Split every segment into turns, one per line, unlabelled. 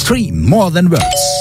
Extreme, More Than Words.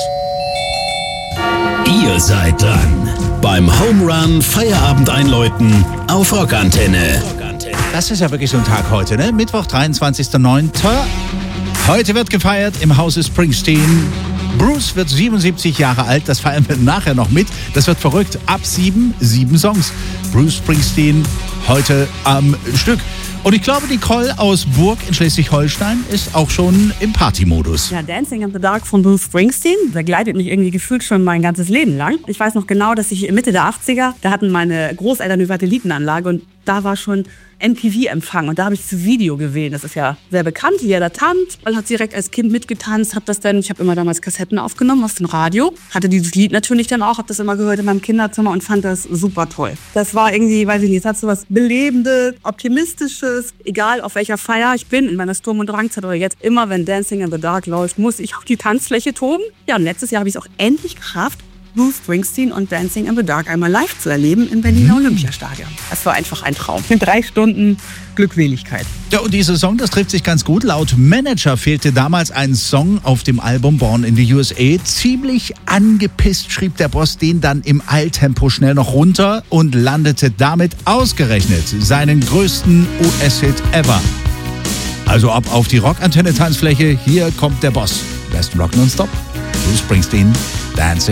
Ihr seid dran beim Home Run Feierabend einläuten auf Rockantenne.
Das ist ja wirklich so ein Tag heute, ne? Mittwoch, 23.09. Heute wird gefeiert im Hause Springsteen. Bruce wird 77 Jahre alt, das feiern wir nachher noch mit. Das wird verrückt. Ab 7 Songs. Bruce Springsteen heute am Stück. Und ich glaube, Nicole aus Burg in Schleswig-Holstein ist auch schon im Partymodus.
Ja, Dancing in the Dark von Bruce Springsteen begleitet mich irgendwie gefühlt schon mein ganzes Leben lang. Ich weiß noch genau, dass ich Mitte der 80er, da hatten meine Großeltern eine Satellitenanlage und da war schon MTV-Empfang und da habe ich das Video gewählt. Das ist ja sehr bekannt, wie er da tanzt. Ich habe direkt als Kind mitgetanzt, ich habe immer damals Kassetten aufgenommen aus dem Radio, hatte dieses Lied natürlich dann auch, habe das immer gehört in meinem Kinderzimmer und fand das super toll. Das war irgendwie, weiß ich nicht, es hat so was Belebendes, Optimistisches, egal auf welcher Feier ich bin, in meiner Sturm- und Drangzeit oder jetzt, immer wenn Dancing in the Dark läuft, muss ich auf die Tanzfläche toben. Ja, und letztes Jahr habe ich es auch endlich geschafft, Bruce Springsteen und Dancing in the Dark einmal live zu erleben im Berliner Olympiastadion. Das war einfach ein Traum. 3 Stunden Glückseligkeit.
Ja, und dieser Song, das trifft sich ganz gut. Laut Manager fehlte damals ein Song auf dem Album Born in the USA. Ziemlich angepisst schrieb der Boss den dann im Eiltempo schnell noch runter und landete damit ausgerechnet seinen größten US-Hit ever. Also ab auf die Rockantenne-Tanzfläche. Hier kommt der Boss. Besten Rock nonstop. Bruce Springsteen, Dancing